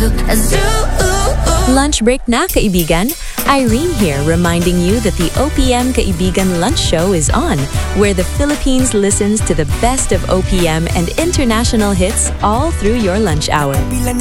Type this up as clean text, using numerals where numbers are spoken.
Lunch break na, kaibigan. Irene here, reminding you that the OPM Kaibigan Lunch Show is on, where the Philippines listens to the best of OPM and international hits all through your lunch hour.